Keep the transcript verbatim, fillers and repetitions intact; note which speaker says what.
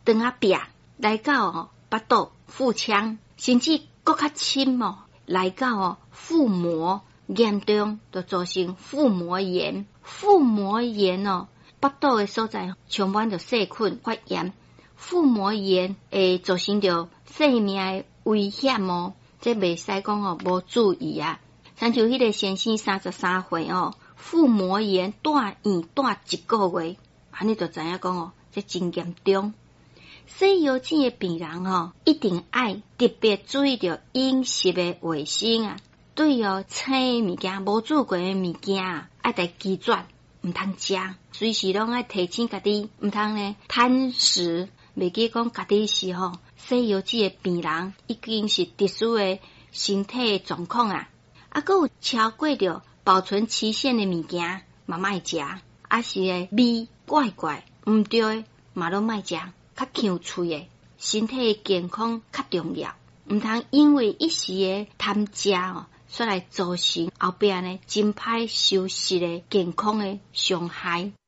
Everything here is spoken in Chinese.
Speaker 1: 肠仔壁来到哦巴肚腹腔，甚至更较深哦来到哦腹膜，严重就造成腹膜炎。腹膜炎哦，巴肚的所在充满着细菌发炎，腹膜炎会造成着性命的危险哦。这袂使讲哦无注意啊，像就迄个先生三十三岁哦，腹膜炎住院住一个月，安尼就知影讲哦，这真严重。洗腰子的病人哦，一定爱特别注意着饮食的卫生啊。对哦，青的物件、无煮过的物件啊，爱得拒绝，毋通食。随时拢爱提醒家己，毋通呢贪食，袂记讲家己是吼洗腰子的病人，已经是特殊的身体状况啊。啊，佮有超过着保存期限的物件，嘛莫食。啊是诶味怪怪，毋对的，嘛拢莫食。较呛喙的，身体的健康较重要，毋通因为一时的贪食哦，煞来造成后壁呢真歹收拾的健康的伤害。